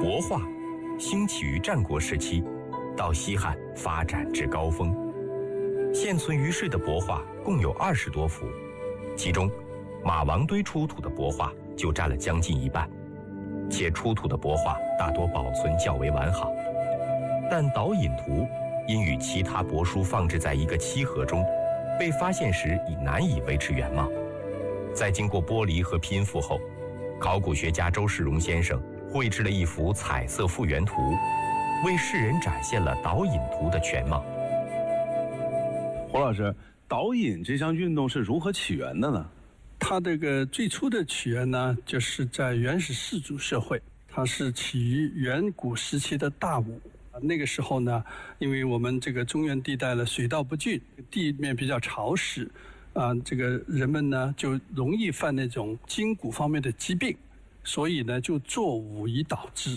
帛画兴起于战国时期，到西汉发展至高峰。现存于世的帛画共有20多幅，其中马王堆出土的帛画就占了将近一半，且出土的帛画大多保存较为完好。但导引图因与其他帛书放置在一个漆盒中，被发现时已难以维持原貌。在经过剥离和拼复后，考古学家周世荣先生绘制了一幅彩色复原图，为世人展现了导引图的全貌。 胡老师，导引这项运动是如何起源的呢？ 它这个最初的起源呢，就是在原始氏族社会，它是起于远古时期的大武。那个时候呢，因为我们这个中原地带的水道不均，地面比较潮湿，这个人们呢就容易犯那种筋骨方面的疾病，所以呢就作武以导之。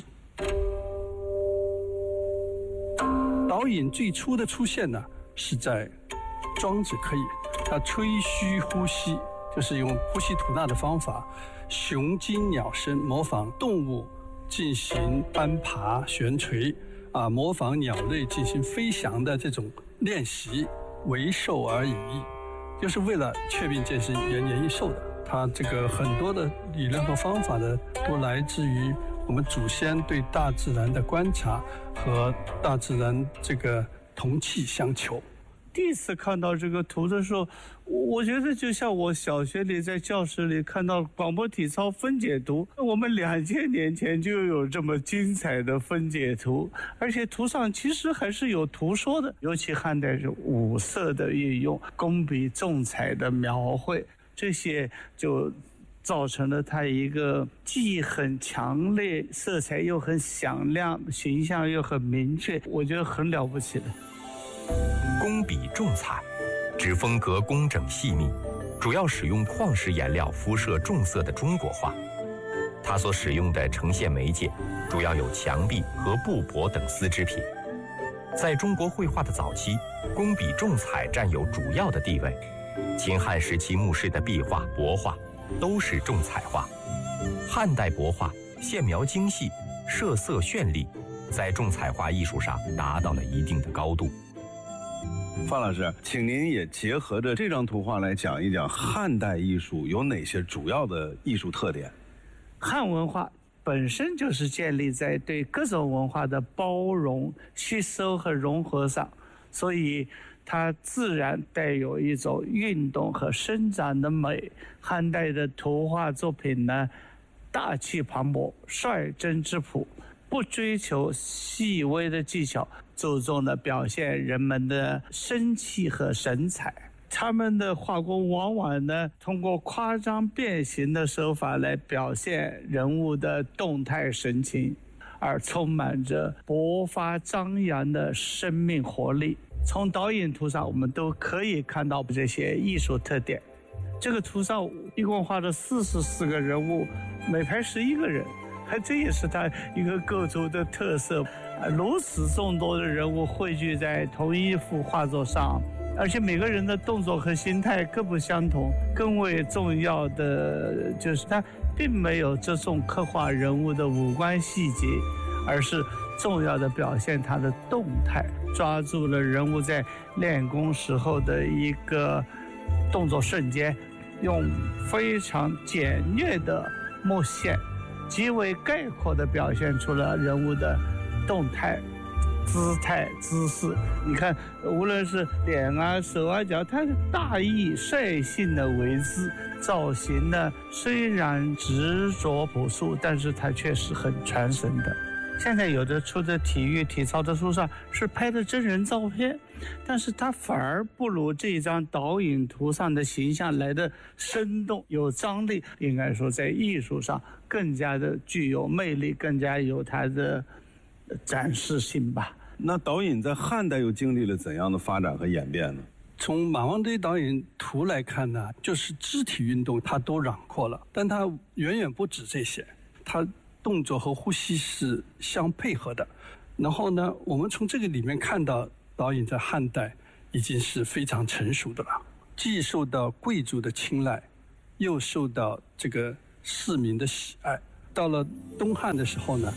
导引最初的出现呢，是在庄子可以，他吹嘘呼吸，就是用呼吸吐纳的方法，雄鸡鸟声，模仿动物进行攀爬悬垂，模仿鸟类进行飞翔的这种练习，为寿而已，就是为了确定健身延年益寿的。它这个很多的理论和方法呢，都来自于我们祖先对大自然的观察和大自然这个同气相求。 第一次看到这个图的时候，我觉得就像我小学里在教室里看到广播体操分解图，我们2000年前就有这么精彩的分解图，而且图上其实还是有图说的，尤其汉代是五色的运用，工笔重彩的描绘，这些就造成了它一个既很强烈，色彩又很响亮，形象又很明确，我觉得很了不起的。 工笔重彩，指风格工整细密，主要使用矿石颜料敷设重色的中国画。它所使用的呈现媒介主要有墙壁和布帛等丝织品。在中国绘画的早期，工笔重彩占有主要的地位。秦汉时期墓室的壁画、帛画都是重彩画。汉代帛画线描精细，设色绚丽，在重彩画艺术上达到了一定的高度。 范老师，请您也结合着这张图画来讲一讲汉代艺术有哪些主要的艺术特点。 汉文化本身就是建立在对各种文化的包容、吸收和融合上，所以它自然带有一种运动和伸展的美。汉代的图画作品呢，大气磅礴，率真质朴，不追求细微的技巧，注重的表现人们的生气和神采。他们的画工往往呢，通过夸张变形的手法来表现人物的动态神情，而充满着勃发张扬的生命活力。从导引图上我们都可以看到这些艺术特点。这个图上一共画了44个人物，每排11个人，这也是它一个构图的特色。如此众多的人物汇聚在同一幅画作上，而且每个人的动作和心态各不相同。更为重要的就是它并没有着重刻画人物的五官细节，而是重要的表现他的动态，抓住了人物在练功时候的一个动作瞬间，用非常简略的墨线极为概括地表现出了人物的动态、姿态、姿势。你看，无论是脸啊、手啊、脚，它是大意率性的为之，造型呢虽然执着朴素，但是它却是很传神的。现在有的出的体育体操的书上是拍的真人照片，但是它反而不如这张导引图上的形象来的生动有张力，应该说在艺术上更加的具有魅力，更加有它的展示性吧。 那导引在汉代又经历了怎样的发展和演变呢？ 从马王堆导引图来看呢，就是肢体运动它都囊括了，但它远远不止这些，它动作和呼吸是相配合的。然后呢，我们从这个里面看到导引在汉代已经是非常成熟的了，既受到贵族的青睐，又受到这个市民的喜爱。到了东汉的时候呢，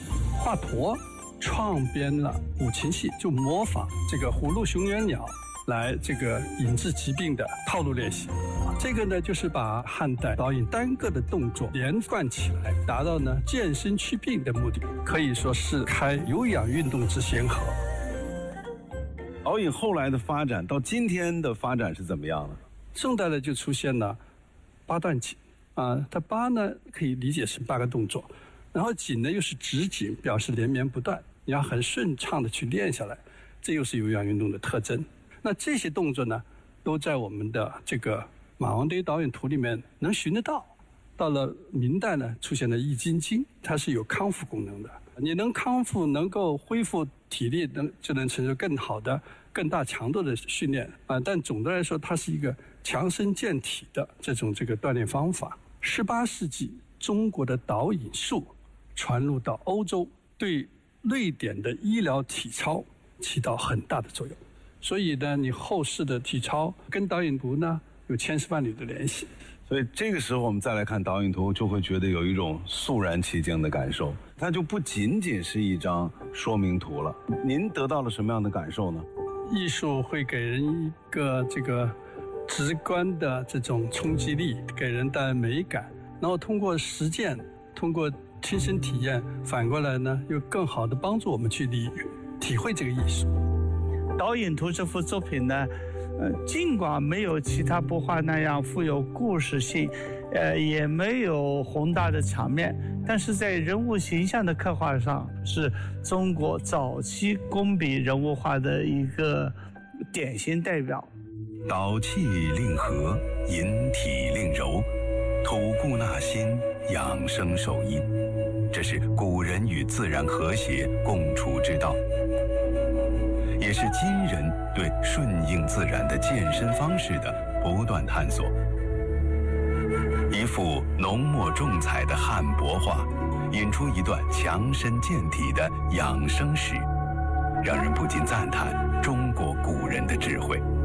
华佗创编了五禽戏，就模仿这个葫芦熊原鸟来这个引致疾病的套路练习。这个呢，就是把汉代导引单个的动作连贯起来，达到呢健身祛病的目的，可以说是开有氧运动之先河。 导引后来的发展到今天的发展是怎么样的？ 宋代呢就出现了八段锦它八呢可以理解是8个动作，然后锦呢又是直锦，表示连绵不断，你要很顺畅的去练下来，这又是有氧运动的特征。那这些动作呢，都在我们的这个马王堆导引图里面能寻得到。到了明代呢，出现了易筋经，它是有康复功能的。你能康复，能够恢复体力，就能承受更好的、更大强度的训练但总的来说，它是一个强身健体的这个锻炼方法。18世纪，中国的导引术传入到欧洲，对瑞典的医疗体操起到很大的作用。所以呢，你后世的体操跟导引图呢有千丝万缕的联系。 所以这个时候我们再来看导引图，就会觉得有一种肃然起敬的感受。它就不仅仅是一张说明图了。您得到了什么样的感受呢？ 艺术会给人一个这个直观的这种冲击力，给人带来美感，然后通过实践，通过亲身体验，反过来呢，又更好的帮助我们去体会这个艺术。 导引图这幅作品呢，尽管没有其他帛画那样富有故事性，也没有宏大的场面，但是在人物形象的刻画上，是中国早期工笔人物画的一个典型代表。 导气令和，引体令柔，吐故纳新，养生守阴，这是古人与自然和谐共处之道，也是今人对顺应自然的健身方式的不断探索。一幅浓墨重彩的汉帛画，引出一段强身健体的养生史，让人不禁赞叹中国古人的智慧。